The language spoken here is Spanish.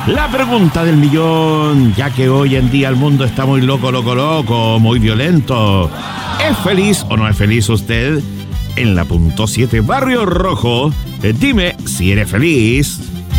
La pregunta del millón, ya que hoy en día el mundo está muy loco, muy violento. ¿Es feliz o no es feliz usted? En la punto 7 Barrio Rojo, dime si eres feliz.